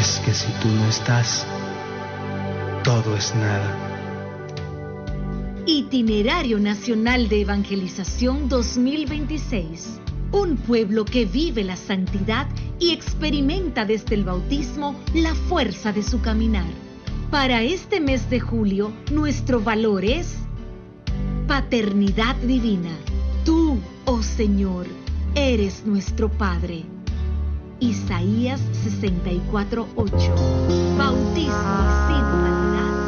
es que si tú no estás, todo es nada. Itinerario Nacional de Evangelización 2026. Un pueblo que vive la santidad y experimenta desde el bautismo la fuerza de su caminar. Para este mes de julio, nuestro valor es paternidad divina. Tú, oh Señor, eres nuestro Padre. Isaías 64:8. Bautismo sin maldad.